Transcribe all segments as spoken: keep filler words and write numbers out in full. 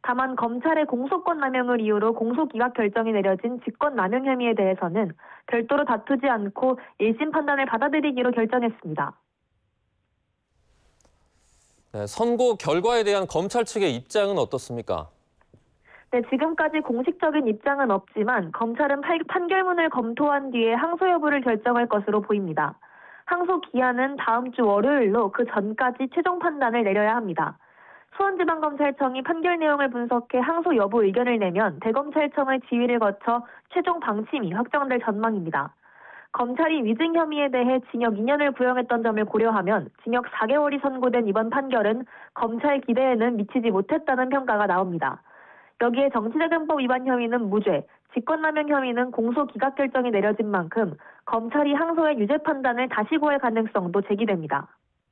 다만 검찰의 공소권 남용을 이유로 공소기각 결정이 내려진 직권남용 혐의에 대해서는 별도로 다투지 않고 일심 판단을 받아들이기로 결정했습니다. 네, 선고 결과에 대한 검찰 측의 입장은 어떻습니까? 네, 지금까지 공식적인 입장은 없지만 검찰은 판결문을 검토한 뒤에 항소 여부를 결정할 것으로 보입니다. 항소 기한은 다음 주 월요일로 그 전까지 최종 판단을 내려야 합니다. 수원지방검찰청이 판결 내용을 분석해 항소 여부 의견을 내면 대검찰청의 지휘를 거쳐 최종 방침이 확정될 전망입니다. 검찰이 위증 혐의에 대해 징역 이 년을 구형했던 점을 고려하면 징역 사 개월이 선고된 이번 판결은 검찰 기대에는 미치지 못했다는 평가가 나옵니다. 여기에 정치자금법 위반 혐의는 무죄, 직권남용 혐의는 공소 기각 결정이 내려진 만큼 검찰이 항소의 유죄 판단을 다시 구할 가능성도 제기됩니다.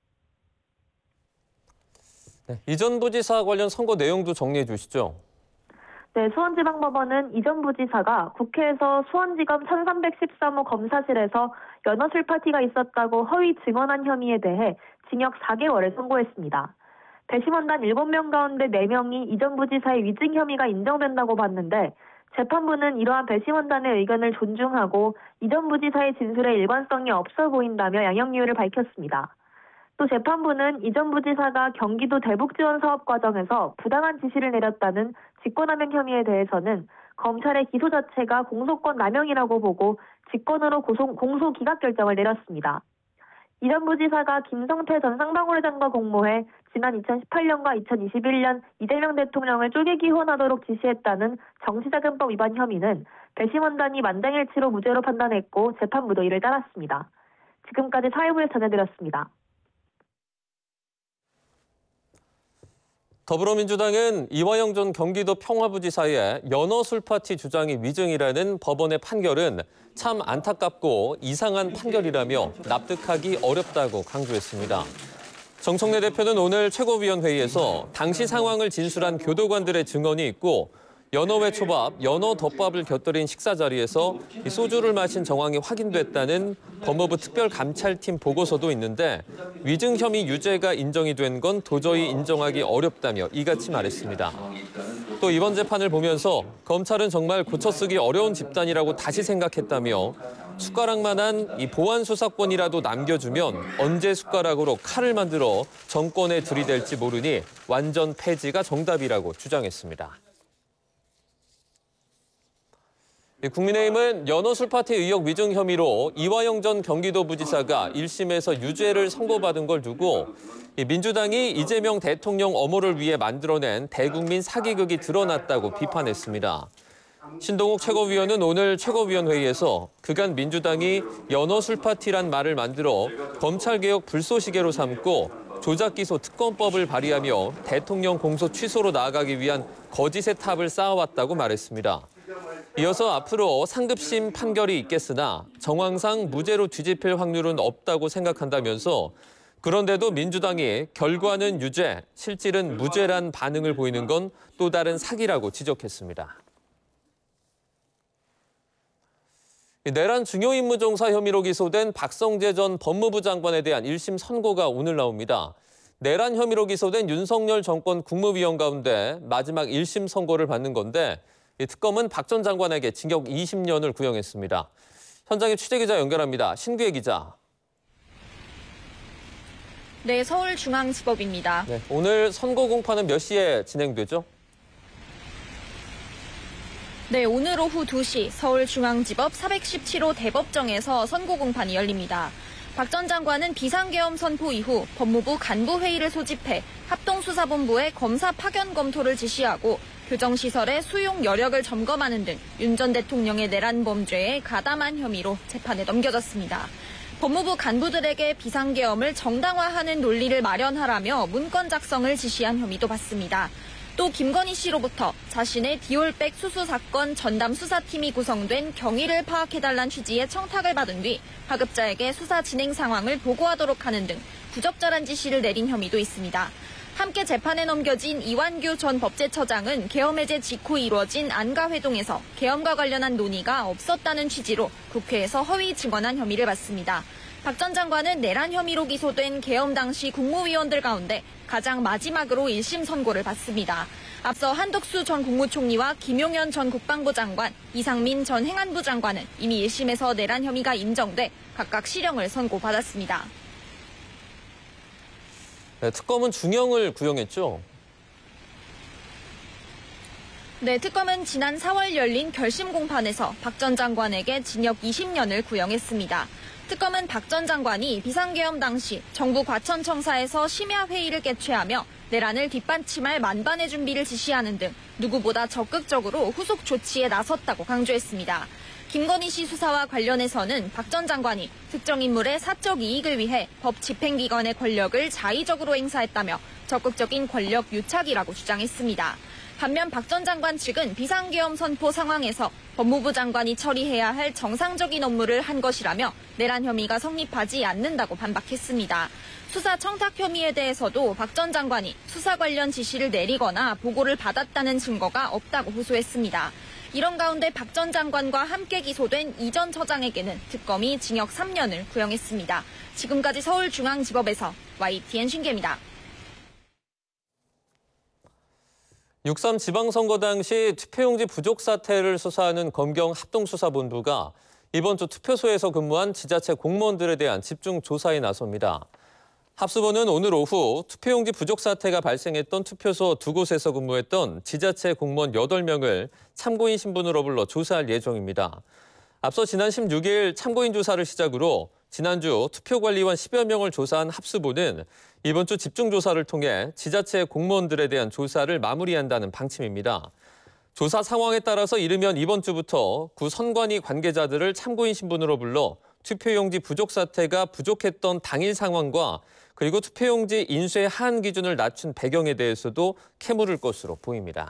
네, 이전 부지사 관련 선고 내용도 정리해 주시죠. 네, 수원지방법원은 이전 부지사가 국회에서 수원지검 천삼백십삼 호 검사실에서 연어 술 파티가 있었다고 허위 증언한 혐의에 대해 징역 사 개월을 선고했습니다. 배심원단 일곱 명 가운데 네 명이 이전 부지사의 위증 혐의가 인정된다고 봤는데 재판부는 이러한 배심원단의 의견을 존중하고 이전 부지사의 진술에 일관성이 없어 보인다며 양형 이유를 밝혔습니다. 또 재판부는 이전 부지사가 경기도 대북지원 사업 과정에서 부당한 지시를 내렸다는 직권남용 혐의에 대해서는 검찰의 기소 자체가 공소권 남용이라고 보고 직권으로 고소, 공소 기각 결정을 내렸습니다. 이전 부지사가 김성태 전 상방울회장과 공모해 지난 이천십팔 년과 이천이십일 년 이재명 대통령을 쪼개 기혼하도록 지시했다는 정치자금법 위반 혐의는 배심원단이 만장일치로 무죄로 판단했고 재판부도 이를 따랐습니다. 지금까지 사회부에서 전해드렸습니다. 더불어민주당은 이화영 전 경기도 평화부지사의 연어 술파티 주장이 위증이라는 법원의 판결은 참 안타깝고 이상한 판결이라며 납득하기 어렵다고 강조했습니다. 정청래 대표는 오늘 최고위원회의에서 당시 상황을 진술한 교도관들의 증언이 있고 연어회 초밥, 연어 덮밥을 곁들인 식사 자리에서 소주를 마신 정황이 확인됐다는 법무부 특별감찰팀 보고서도 있는데 위증 혐의 유죄가 인정이 된 건 도저히 인정하기 어렵다며 이같이 말했습니다. 또 이번 재판을 보면서 검찰은 정말 고쳐쓰기 어려운 집단이라고 다시 생각했다며 숟가락만한 이 보안 수사권이라도 남겨주면 언제 숟가락으로 칼을 만들어 정권에 들이댈지 모르니 완전 폐지가 정답이라고 주장했습니다. 국민의힘은 연어 술파티 의혹 위증 혐의로 이화영 전 경기도부지사가 일 심에서 유죄를 선고받은 걸 두고 민주당이 이재명 대통령 엄호를 위해 만들어낸 대국민 사기극이 드러났다고 비판했습니다. 신동욱 최고위원은 오늘 최고위원회의에서 그간 민주당이 연어 술파티란 말을 만들어 검찰개혁 불쏘시개로 삼고 조작기소 특검법을 발의하며 대통령 공소 취소로 나아가기 위한 거짓의 탑을 쌓아왔다고 말했습니다. 이어서 앞으로 상급심 판결이 있겠으나 정황상 무죄로 뒤집힐 확률은 없다고 생각한다면서 그런데도 민주당이 결과는 유죄, 실질은 무죄란 반응을 보이는 건 또 다른 사기라고 지적했습니다. 내란 중요임무종사 혐의로 기소된 박성재 전 법무부 장관에 대한 일 심 선고가 오늘 나옵니다. 내란 혐의로 기소된 윤석열 정권 국무위원 가운데 마지막 일 심 선고를 받는 건데 이 특검은 박 전 장관에게 징역 이십 년을 구형했습니다. 현장에 취재기자 연결합니다. 신규혜 기자. 네, 서울중앙지법입니다. 네, 오늘 선고 공판은 몇 시에 진행되죠? 네, 오늘 오후 두 시 서울중앙지법 사백십칠 호 대법정에서 선고 공판이 열립니다. 박 전 장관은 비상계엄 선포 이후 법무부 간부회의를 소집해 합동수사본부에 검사 파견 검토를 지시하고 교정시설의 수용 여력을 점검하는 등 윤 전 대통령의 내란 범죄에 가담한 혐의로 재판에 넘겨졌습니다. 법무부 간부들에게 비상계엄을 정당화하는 논리를 마련하라며 문건 작성을 지시한 혐의도 받습니다. 또 김건희 씨로부터 자신의 디올백 수수 사건 전담 수사팀이 구성된 경위를 파악해달란 취지의 청탁을 받은 뒤 하급자에게 수사 진행 상황을 보고하도록 하는 등 부적절한 지시를 내린 혐의도 있습니다. 함께 재판에 넘겨진 이완규 전 법제처장은 계엄 해제 직후 이루어진 안가회동에서 계엄과 관련한 논의가 없었다는 취지로 국회에서 허위 증언한 혐의를 받습니다. 박 전 장관은 내란 혐의로 기소된 계엄 당시 국무위원들 가운데 가장 마지막으로 일 심 선고를 받습니다. 앞서 한덕수 전 국무총리와 김용현 전 국방부 장관, 이상민 전 행안부 장관은 이미 일 심에서 내란 혐의가 인정돼 각각 실형을 선고받았습니다. 네, 특검은 중형을 구형했죠. 네, 특검은 지난 사월 열린 결심 공판에서 박 전 장관에게 징역 이십 년을 구형했습니다. 특검은 박 전 장관이 비상계엄 당시 정부 과천청사에서 심야 회의를 개최하며 내란을 뒷받침할 만반의 준비를 지시하는 등 누구보다 적극적으로 후속 조치에 나섰다고 강조했습니다. 김건희 씨 수사와 관련해서는 박 전 장관이 특정 인물의 사적 이익을 위해 법 집행기관의 권력을 자의적으로 행사했다며 적극적인 권력 유착이라고 주장했습니다. 반면 박 전 장관 측은 비상계엄 선포 상황에서 법무부 장관이 처리해야 할 정상적인 업무를 한 것이라며 내란 혐의가 성립하지 않는다고 반박했습니다. 수사 청탁 혐의에 대해서도 박 전 장관이 수사 관련 지시를 내리거나 보고를 받았다는 증거가 없다고 호소했습니다. 이런 가운데 박 전 장관과 함께 기소된 이 전 처장에게는 특검이 징역 삼 년을 구형했습니다. 지금까지 서울중앙지법에서 와이티엔 신기입니다. 육삼 지방선거 당시 투표용지 부족 사태를 수사하는 검경 합동수사본부가 이번 주 투표소에서 근무한 지자체 공무원들에 대한 집중 조사에 나섭니다. 합수본은 오늘 오후 투표용지 부족 사태가 발생했던 투표소 두 곳에서 근무했던 지자체 공무원 여덟 명을 참고인 신분으로 불러 조사할 예정입니다. 앞서 지난 십육 일 참고인 조사를 시작으로 지난주 투표관리원 십여 명을 조사한 합수본은 이번 주 집중조사를 통해 지자체 공무원들에 대한 조사를 마무리한다는 방침입니다. 조사 상황에 따라서 이르면 이번 주부터 구 선관위 관계자들을 참고인 신분으로 불러 투표용지 부족 사태가 부족했던 당일 상황과 그리고 투표용지 인쇄 하한 기준을 낮춘 배경에 대해서도 캐물을 것으로 보입니다.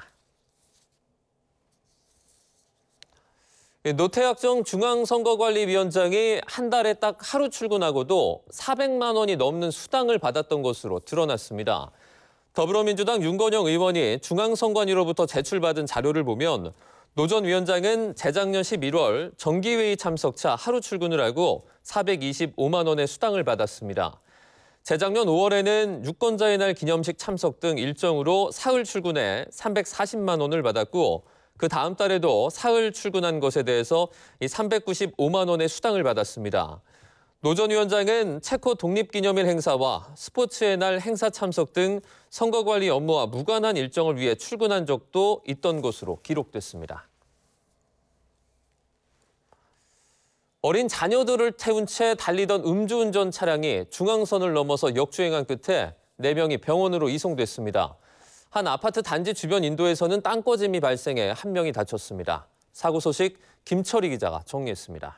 노태학정 중앙선거관리위원장이 한 달에 딱 하루 출근하고도 사백만 원이 넘는 수당을 받았던 것으로 드러났습니다. 더불어민주당 윤건영 의원이 중앙선관위로부터 제출받은 자료를 보면 노 전 위원장은 재작년 십일 월 정기회의 참석차 하루 출근을 하고 사백이십오만 원의 수당을 받았습니다. 재작년 오월에는 유권자의 날 기념식 참석 등 일정으로 사흘 출근해 삼백사십만 원을 받았고 그 다음 달에도 사흘 출근한 것에 대해서 삼백구십오만 원의 수당을 받았습니다. 노 전 위원장은 체코 독립기념일 행사와 스포츠의 날 행사 참석 등 선거관리 업무와 무관한 일정을 위해 출근한 적도 있던 것으로 기록됐습니다. 어린 자녀들을 태운 채 달리던 음주운전 차량이 중앙선을 넘어서 역주행한 끝에 네 명이 병원으로 이송됐습니다. 한 아파트 단지 주변 인도에서는 땅꺼짐이 발생해 한 명이 다쳤습니다. 사고 소식 김철희 기자가 정리했습니다.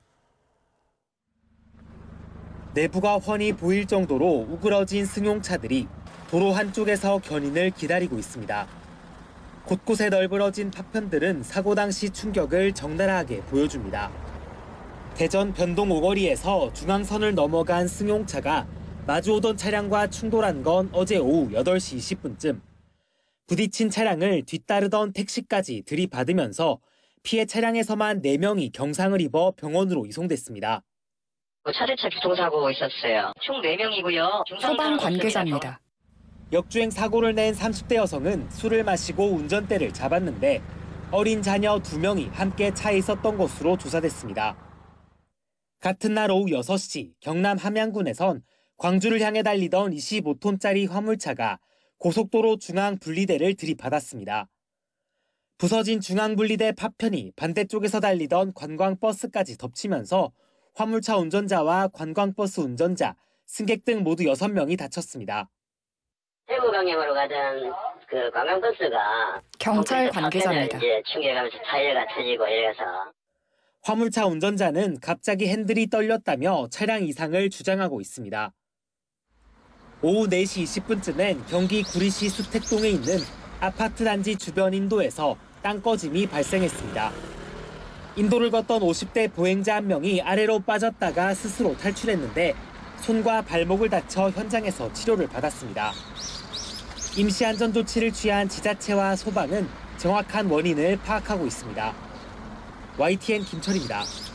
내부가 훤히 보일 정도로 우그러진 승용차들이 도로 한쪽에서 견인을 기다리고 있습니다. 곳곳에 널브러진 파편들은 사고 당시 충격을 적나라하게 보여줍니다. 대전 변동 오거리에서 중앙선을 넘어간 승용차가 마주오던 차량과 충돌한 건 어제 오후 여덟 시 이십 분쯤. 부딪힌 차량을 뒤따르던 택시까지 들이받으면서 피해 차량에서만 네 명이 경상을 입어 병원으로 이송됐습니다. 차주차 교통사고 있었어요. 총 네 명이고요. 소방 관계자입니다. 역주행 사고를 낸 삼십 대 여성은 술을 마시고 운전대를 잡았는데 어린 자녀 두 명이 함께 차에 있었던 것으로 조사됐습니다. 같은 날 오후 여섯 시 경남 함양군에선 광주를 향해 달리던 이십오 톤짜리 화물차가 고속도로 중앙분리대를 들이받았습니다. 부서진 중앙분리대 파편이 반대쪽에서 달리던 관광버스까지 덮치면서 화물차 운전자와 관광버스 운전자, 승객 등 모두 여섯 명이 다쳤습니다. 대구 방향으로 가던 그 관광버스가 경찰 관계자입니다. 이제 충격하면서 타이어가 터지고 이래서 화물차 운전자는 갑자기 핸들이 떨렸다며 차량 이상을 주장하고 있습니다. 오후 네 시 이십 분쯤엔 경기 구리시 수택동에 있는 아파트 단지 주변 인도에서 땅꺼짐이 발생했습니다. 인도를 걷던 오십 대 보행자 한 명이 아래로 빠졌다가 스스로 탈출했는데 손과 발목을 다쳐 현장에서 치료를 받았습니다. 임시 안전 조치를 취한 지자체와 소방은 정확한 원인을 파악하고 있습니다. 와이티엔 김철입니다.